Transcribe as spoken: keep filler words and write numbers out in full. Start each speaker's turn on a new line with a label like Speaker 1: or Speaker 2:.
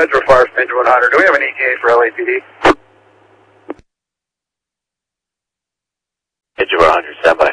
Speaker 1: Edgewood Fire Station one hundred. Do we have an E T A for L A P D?
Speaker 2: Edgewood one hundred, stand by.